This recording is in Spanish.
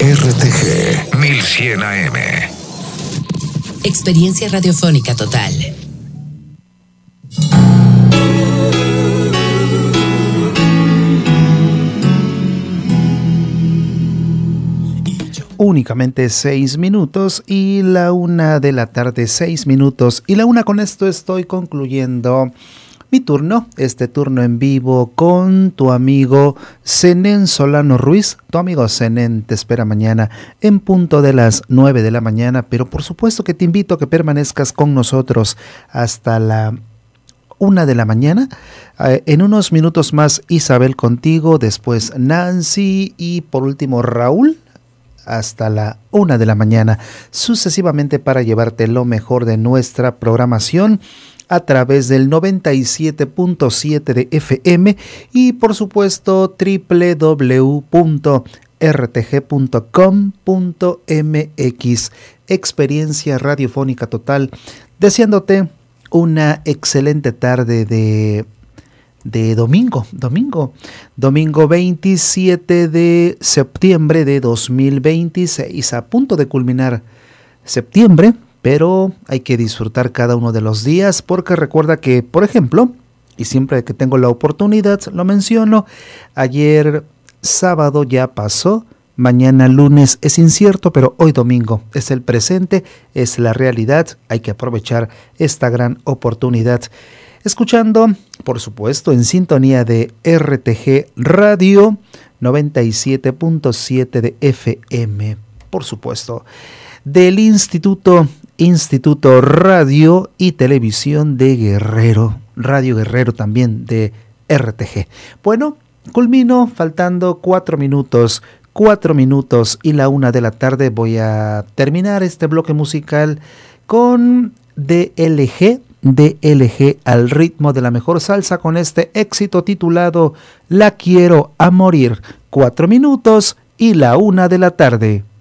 RTG 1100 AM. Experiencia radiofónica total. Únicamente 6 minutos y la 1 de la tarde, 6 minutos y la 1. Con esto estoy concluyendo mi turno, este turno en vivo con tu amigo Zenén Solano Ruiz. Tu amigo Zenén te espera mañana en punto de las 9 de la mañana, pero por supuesto que te invito a que permanezcas con nosotros hasta la 1 de la mañana. En unos minutos más Isabel contigo, después Nancy y por último Raúl hasta la 1 de la mañana, sucesivamente para llevarte lo mejor de nuestra programación a través del 97.7 de FM y por supuesto www.rtg.com.mx. Experiencia radiofónica total, deseándote una excelente tarde de domingo 27 de septiembre de 2026, a punto de culminar septiembre, pero hay que disfrutar cada uno de los días, porque recuerda que, por ejemplo, y siempre que tengo la oportunidad lo menciono, ayer sábado ya pasó, mañana lunes es incierto, pero hoy domingo es el presente, es la realidad, hay que aprovechar esta gran oportunidad. Escuchando, por supuesto, en sintonía de RTG Radio 97.7 de FM, por supuesto, del Instituto Radio y Televisión de Guerrero, Radio Guerrero también de RTG. Bueno, culmino faltando 4 minutos y la 1 de la tarde. Voy a terminar este bloque musical con DLG al ritmo de la mejor salsa, con este éxito titulado La Quiero a Morir. 4 minutos y la 1 de la tarde.